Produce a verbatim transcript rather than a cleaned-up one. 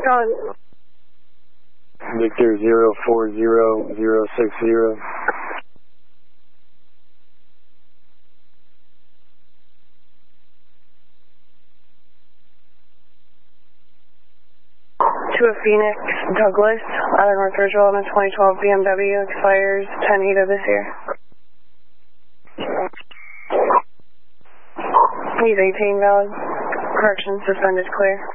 Oh. Victor zero four zero zero six zero. To a Phoenix Douglas, Island North Ridgeville on a twenty twelve B M W, expires ten eight of this year. He's eighteen valid. Correction suspended clear.